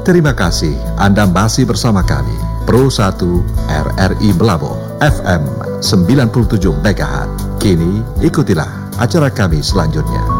Terima kasih Anda masih bersama kami. Pro 1 RRI Melabuh FM 97 MHz. Kini ikutilah acara kami selanjutnya.